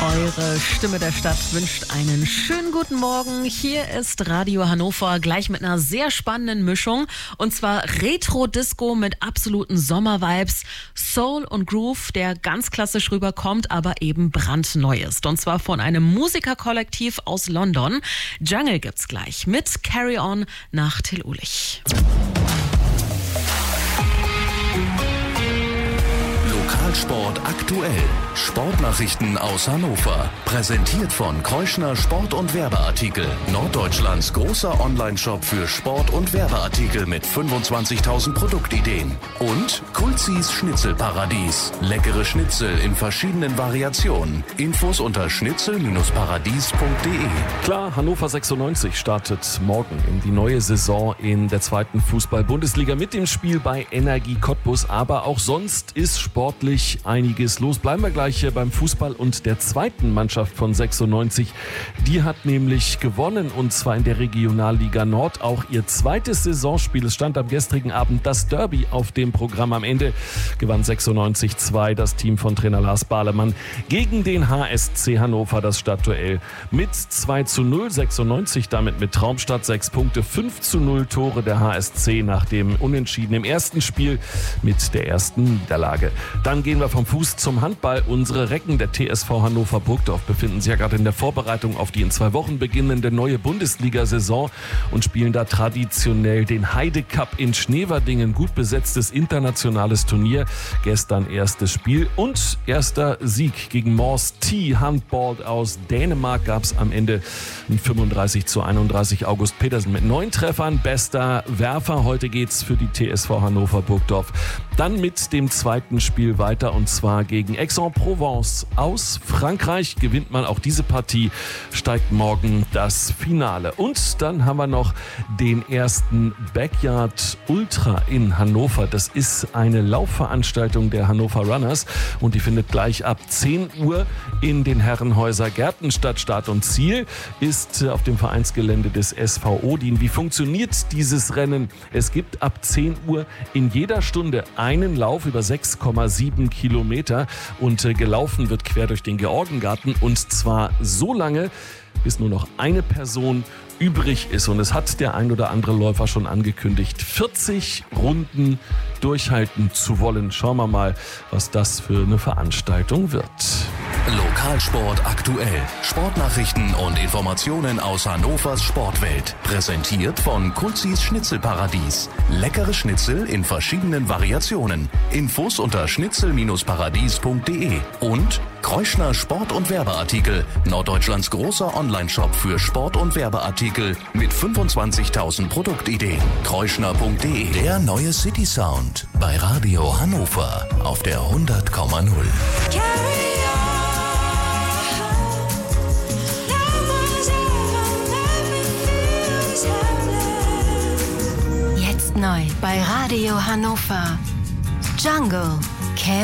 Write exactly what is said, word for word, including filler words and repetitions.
Eure Stimme der Stadt wünscht einen schönen guten Morgen. Hier ist Radio Hannover, gleich mit einer sehr spannenden Mischung. Und zwar Retro-Disco mit absoluten Sommer-Vibes, Soul und Groove, der ganz klassisch rüberkommt, aber eben brandneu ist. Und zwar von einem Musikerkollektiv aus London. Jungle gibt's gleich mit Carry On nach Till Ulich. Lokalsport aktuell. Sportnachrichten aus Hannover. Präsentiert von Kreuschner Sport- und Werbeartikel. Norddeutschlands großer Onlineshop für Sport- und Werbeartikel mit fünfundzwanzigtausend Produktideen. Und Kulzis Schnitzelparadies. Leckere Schnitzel in verschiedenen Variationen. Infos unter schnitzel paradies punkt de. Klar, Hannover sechsundneunzig startet morgen in die neue Saison in der zweiten Fußball-Bundesliga mit dem Spiel bei Energie Cottbus. Aber auch sonst ist sportlich einiges los. Bleiben wir gleich hier beim Fußball und der zweiten Mannschaft von sechsundneunzig. Die hat nämlich gewonnen, und zwar in der Regionalliga Nord. Auch ihr zweites Saisonspiel. Es stand am gestrigen Abend das Derby auf dem Programm. Am Ende gewann sechsundneunzig zwei das Team von Trainer Lars Bahlemann gegen den H S C Hannover das Stadtduell mit zwei zu null. sechsundneunzig damit mit Traumstadt sechs Punkte, fünf zu null Tore der H S C nach dem Unentschieden im ersten Spiel mit der ersten Niederlage. Dann gehen wir vom Fuß zum Handball. Unsere Recken der T S V Hannover Burgdorf befinden sich ja gerade in der Vorbereitung auf die in zwei Wochen beginnende neue Bundesliga-Saison und spielen da traditionell den Heide Cup in Schneverdingen. Gut besetztes internationales Turnier. Gestern erstes Spiel und erster Sieg gegen Mors T Handball aus Dänemark gab es am Ende ein fünfunddreißig zu einunddreißig. August Petersen mit neun Treffern, bester Werfer. Heute geht's für die T S V Hannover Burgdorf dann mit dem zweiten Spiel weiter, und zwar gegen Aix-en-Provence aus Frankreich. Gewinnt man auch diese Partie, steigt morgen das Finale. Und dann haben wir noch den ersten Backyard Ultra in Hannover. Das ist eine Laufveranstaltung der Hannover Runners und die findet gleich ab zehn Uhr in den Herrenhäuser Gärten statt. Start und Ziel ist auf dem Vereinsgelände des S V Odin. Wie funktioniert dieses Rennen? Es gibt ab zehn Uhr in jeder Stunde einen Lauf über sechs Komma sieben Kilometer und äh, gelaufen wird quer durch den Georgengarten, und zwar so lange, bis nur noch eine Person übrig ist. Und es hat der ein oder andere Läufer schon angekündigt, vierzig Runden durchhalten zu wollen. Schauen wir mal, was das für eine Veranstaltung wird. Lokalsport aktuell. Sportnachrichten und Informationen aus Hannovers Sportwelt. Präsentiert von Kulzis Schnitzelparadies. Leckere Schnitzel in verschiedenen Variationen. Infos unter schnitzel paradies punkt de. Und Kreuschner Sport- und Werbeartikel. Norddeutschlands großer Onlineshop für Sport- und Werbeartikel mit fünfundzwanzigtausend Produktideen. kreuschner punkt de. Der neue City Sound bei Radio Hannover auf der hundert Komma null. Jetzt neu bei Radio Hannover. Jungle.